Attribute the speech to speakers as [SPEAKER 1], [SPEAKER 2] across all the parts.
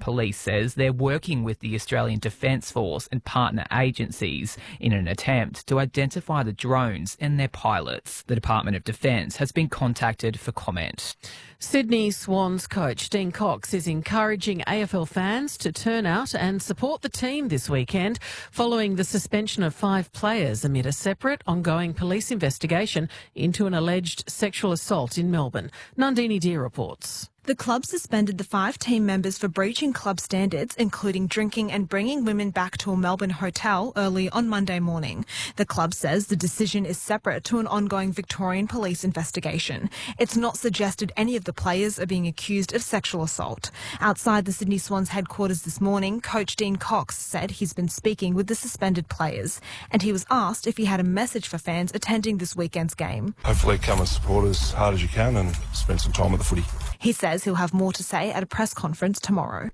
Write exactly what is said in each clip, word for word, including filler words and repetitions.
[SPEAKER 1] Police says they're working with the Australian Defence Force and partner agencies in an attempt to identify the drones and their pilots. The Department of Defence has been contacted for comment.
[SPEAKER 2] Sydney Swans coach Dean Cox is encouraging A F L fans to turn out and support the team this weekend following the suspension of five players amid a separate ongoing police investigation into an alleged sexual assault in Melbourne. Nandini Deer reports.
[SPEAKER 3] The club suspended the five team members for breaching club standards, including drinking and bringing women back to a Melbourne hotel early on Monday morning. The club says the decision is separate to an ongoing Victorian police investigation. It's not suggested any of the players are being accused of sexual assault. Outside the Sydney Swans headquarters this morning, coach Dean Cox said he's been speaking with the suspended players, and he was asked if he had a message for fans attending this weekend's game.
[SPEAKER 4] Hopefully come and support as hard as you can and spend some time with the footy.
[SPEAKER 3] He says he'll have more to say at a press conference tomorrow.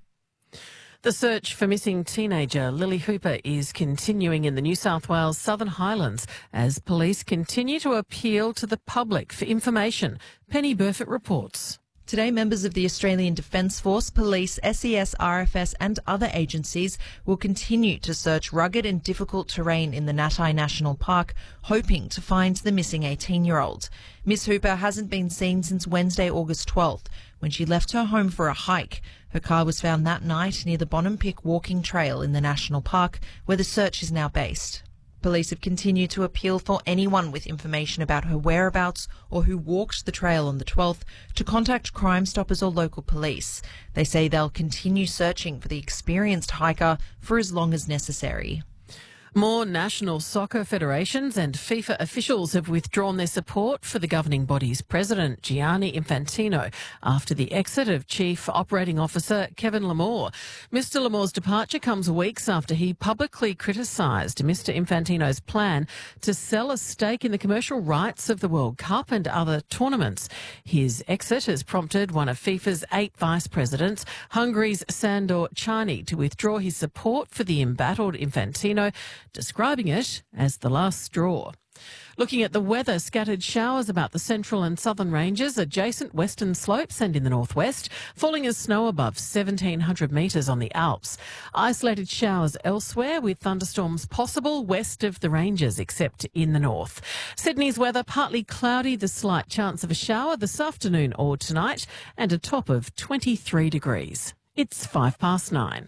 [SPEAKER 2] The search for missing teenager Lily Hooper is continuing in the New South Wales Southern Highlands as police continue to appeal to the public for information. Penny Burford reports.
[SPEAKER 5] Today, members of the Australian Defence Force, Police, S E S, R F S and other agencies will continue to search rugged and difficult terrain in the Natai National Park, hoping to find the missing eighteen-year-old. Miss Hooper hasn't been seen since Wednesday, August twelfth, when she left her home for a hike. Her car was found that night near the Bonham-Pick walking trail in the National Park, where the search is now based. Police have continued to appeal for anyone with information about her whereabouts or who walked the trail on the twelfth to contact Crime Stoppers or local police. They say they'll continue searching for the experienced hiker for as long as necessary.
[SPEAKER 2] More national soccer federations and FIFA officials have withdrawn their support for the governing body's president, Gianni Infantino, after the exit of Chief Operating Officer Kevin Lamore. Mister Lamore's departure comes weeks after he publicly criticised Mister Infantino's plan to sell a stake in the commercial rights of the World Cup and other tournaments. His exit has prompted one of FIFA's eight vice presidents, Hungary's Sandor Czarny, to withdraw his support for the embattled Infantino, describing it as the last straw. Looking at the weather, scattered showers about the central and southern ranges, adjacent western slopes and in the northwest, falling as snow above seventeen hundred metres on the Alps. Isolated showers elsewhere with thunderstorms possible west of the ranges except in the north. Sydney's weather partly cloudy, the slight chance of a shower this afternoon or tonight, and a top of twenty-three degrees. It's five past nine.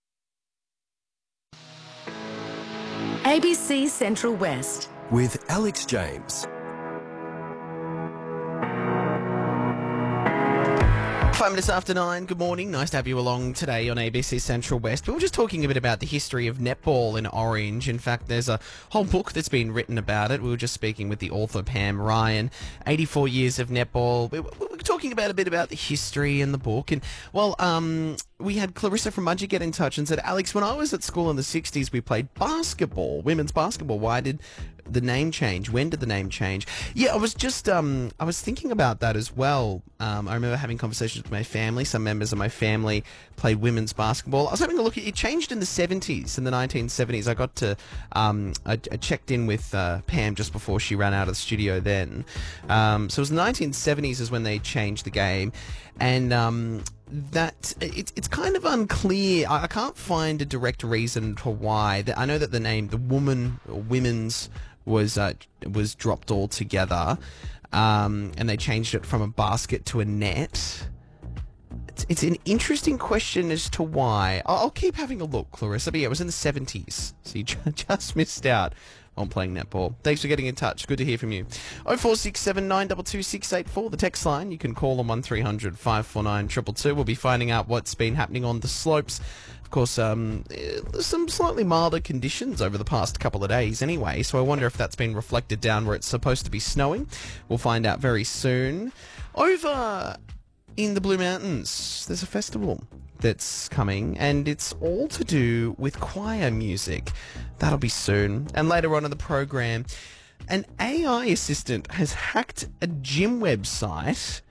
[SPEAKER 6] A B C Central West
[SPEAKER 7] with Alex James.
[SPEAKER 8] Five minutes after nine, good morning. Nice to have you along today on A B C Central West. We were just talking a bit about the history of netball in Orange. In fact, there's a whole book that's been written about it. We were just speaking with the author, Pam Ryan. eighty-four years of netball. We were, we were talking about a bit about the history in the book. And, well, um... we had Clarissa from Mudgee get in touch and said, Alex, when I was at school in the sixties, we played basketball, women's basketball. Why did the name change? When did the name change? Yeah, I was just, um, I was thinking about that as well. Um, I remember having conversations with my family. Some members of my family played women's basketball. I was having a look. It changed in the seventies, in the nineteen seventies. I got to, um, I, I checked in with uh, Pam just before she ran out of the studio then. Um, so it was the nineteen seventies is when they changed the game. And, um... that it's it's kind of unclear. I, I can't find a direct reason to why. I know that the name, the woman, or women's, was uh, was dropped altogether, um, and they changed it from a basket to a net. It's, it's an interesting question as to why. I'll, I'll keep having a look, Clarissa. But yeah, it was in the seventies, so you just missed out on playing netball. Thanks for getting in touch. Good to hear from you. oh four six seven nine two two six eight four, the text line. You can call on one three hundred five four nine two two two. We'll be finding out what's been happening on the slopes. Of course, um, there's some slightly milder conditions over the past couple of days anyway, so I wonder if that's been reflected down where it's supposed to be snowing. We'll find out very soon. Over in the Blue Mountains, there's a festival that's coming, and it's all to do with choir music. That'll be soon. And later on in the program, an A I assistant has hacked a gym website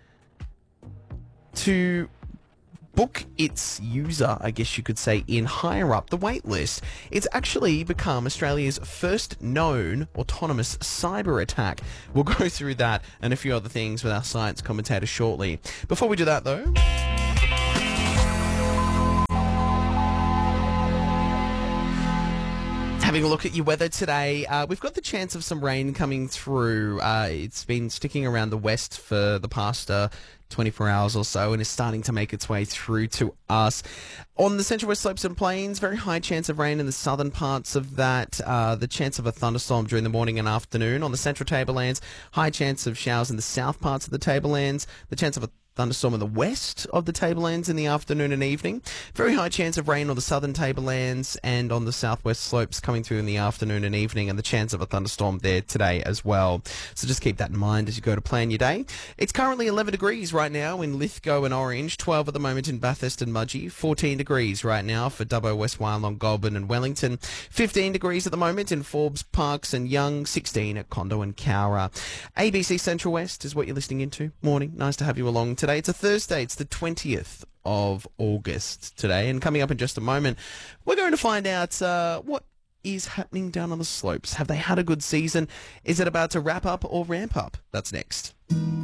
[SPEAKER 8] to book its user, I guess you could say, in higher up the wait list. It's actually become Australia's first known autonomous cyber attack. We'll go through that and a few other things with our science commentator shortly. Before we do that, though, Having a look at your weather today, uh, we've got the chance of some rain coming through. Uh, it's been sticking around the west for the past uh, twenty-four hours or so and is starting to make its way through to us. On the Central West Slopes and Plains, very high chance of rain in the southern parts of that. Uh, the chance of a thunderstorm during the morning and afternoon. On the Central Tablelands, high chance of showers in the south parts of the Tablelands. The chance of a thunderstorm in the west of the Tablelands in the afternoon and evening. Very high chance of rain on the southern Tablelands and on the southwest slopes coming through in the afternoon and evening, and the chance of a thunderstorm there today as well. So just keep that in mind as you go to plan your day. It's currently eleven degrees right now in Lithgow and Orange, twelve at the moment in Bathurst and Mudgee, fourteen degrees right now for Dubbo, West Wyalong, Goulburn and Wellington, fifteen degrees at the moment in Forbes, Parkes and Young, sixteen at Condo and Cowra. A B C Central West is what you're listening into. Morning, nice to have you along today. It's a Thursday, it's the twentieth of August today, and coming up in just a moment, we're going to find out uh, what is happening down on the slopes. Have they had a good season? Is it about to wrap up or ramp up? That's next.